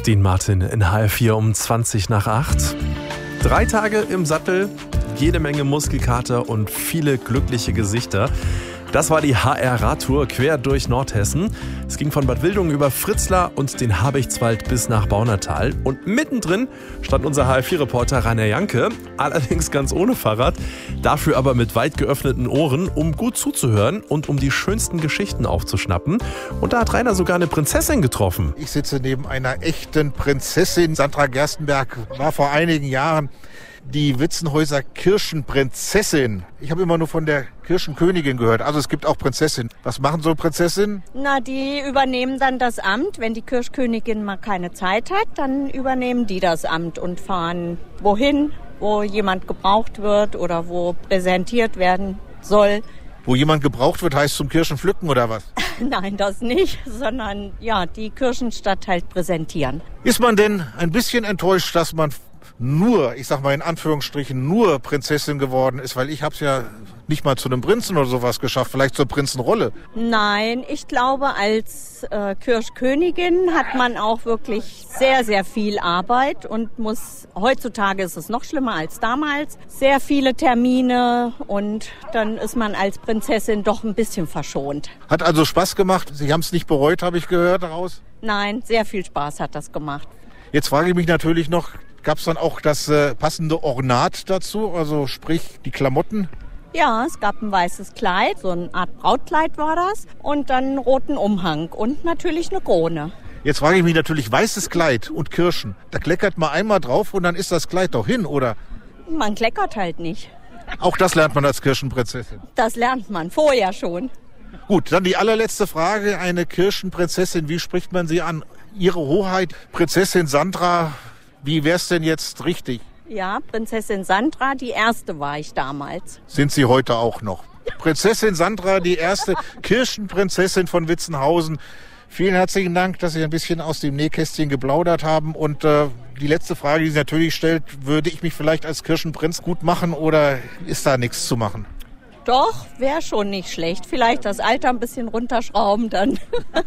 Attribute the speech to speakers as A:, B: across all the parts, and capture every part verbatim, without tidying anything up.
A: Dean Martin in H R vier um zwanzig nach acht. Drei Tage im Sattel, jede Menge Muskelkater und viele glückliche Gesichter. Das war die H R-Radtour quer durch Nordhessen. Es ging von Bad Wildungen über Fritzlar und den Habichtswald bis nach Baunatal. Und mittendrin stand unser H R vier-Reporter Rainer Janke, allerdings ganz ohne Fahrrad, dafür aber mit weit geöffneten Ohren, um gut zuzuhören und um die schönsten Geschichten aufzuschnappen. Und da hat Rainer sogar eine Prinzessin getroffen.
B: Ich sitze neben einer echten Prinzessin. Sandra Gerstenberg war vor einigen Jahren die Witzenhäuser Kirchenprinzessin. Ich habe immer nur von der Kirchenkönigin gehört. Also es gibt auch Prinzessinnen. Was machen so Prinzessinnen?
C: Na, die übernehmen dann das Amt. Wenn die Kirchkönigin mal keine Zeit hat, dann übernehmen die das Amt und fahren wohin, wo jemand gebraucht wird oder wo präsentiert werden soll.
B: Wo jemand gebraucht wird, heißt zum Kirchenpflücken oder was?
C: Nein, das nicht, sondern ja, die Kirchenstadt halt präsentieren.
B: Ist man denn ein bisschen enttäuscht, dass man nur, ich sag mal in Anführungsstrichen, nur Prinzessin geworden ist? Weil ich hab's ja nicht mal zu einem Prinzen oder sowas geschafft, vielleicht zur Prinzenrolle.
C: Nein, ich glaube, als äh, Kirchkönigin hat man auch wirklich sehr, sehr viel Arbeit und muss, heutzutage ist es noch schlimmer als damals, sehr viele Termine und dann ist man als Prinzessin doch ein bisschen verschont.
B: Hat also Spaß gemacht? Sie haben es nicht bereut, habe ich gehört daraus?
C: Nein, sehr viel Spaß hat das gemacht.
B: Jetzt frage ich mich natürlich noch, gab es dann auch das äh, passende Ornat dazu, also sprich die Klamotten?
C: Ja, es gab ein weißes Kleid, so eine Art Brautkleid war das, und dann einen roten Umhang und natürlich eine Krone.
B: Jetzt frage ich mich natürlich, weißes Kleid und Kirschen, da kleckert man einmal drauf und dann ist das Kleid doch hin, oder?
C: Man kleckert halt nicht.
B: Auch das lernt man als Kirchenprinzessin?
C: Das lernt man vorher schon.
B: Gut, dann die allerletzte Frage, eine Kirchenprinzessin, wie spricht man sie an? Ihre Hoheit, Prinzessin Sandra, wie wär's denn jetzt richtig?
C: Ja, Prinzessin Sandra, die erste war ich damals.
B: Sind Sie heute auch noch? Prinzessin Sandra, die erste Kirchenprinzessin von Witzenhausen. Vielen herzlichen Dank, dass Sie ein bisschen aus dem Nähkästchen geplaudert haben. Und äh, die letzte Frage, die Sie natürlich stellt, würde ich mich vielleicht als Kirchenprinz gut machen oder ist da nichts zu machen?
C: Doch, wäre schon nicht schlecht. Vielleicht das Alter ein bisschen runterschrauben, dann.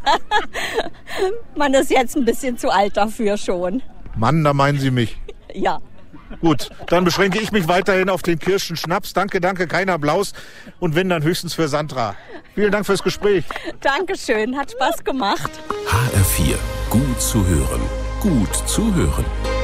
C: Man ist jetzt ein bisschen zu alt dafür schon.
B: Mann, da meinen Sie mich.
C: Ja.
B: Gut, dann beschränke ich mich weiterhin auf den Kirschenschnaps. Danke, danke, kein Applaus. Und wenn, dann höchstens für Sandra. Vielen Dank fürs Gespräch.
C: Dankeschön, hat Spaß gemacht.
D: H R vier, gut zu hören. Gut zu hören.